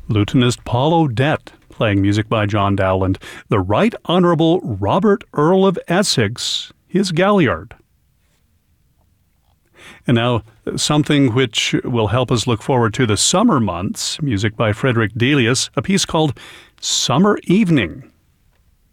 Lutenist Paul Odette, playing music by John Dowland. The Right Honourable Robert Earl of Essex, his Galliard. And now, something which will help us look forward to the summer months, music by Frederick Delius, a piece called Summer Evening.